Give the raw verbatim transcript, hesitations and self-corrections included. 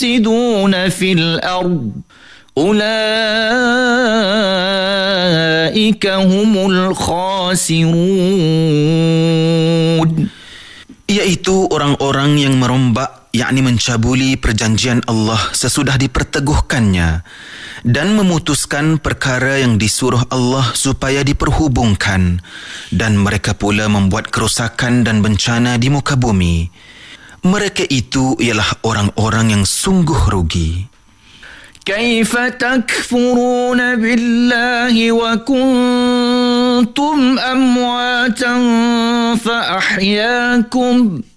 يفسدون في الأرض أولئك هم الخاسرون. Iaitu orang-orang yang merombak, yakni mencabuli perjanjian Allah sesudah diperteguhkannya dan memutuskan perkara yang disuruh Allah supaya diperhubungkan, dan mereka pula membuat kerosakan dan bencana di muka bumi. Mereka itu ialah orang-orang yang sungguh rugi. كيف تكفرون بالله وكنتم أمواتا فأحياكم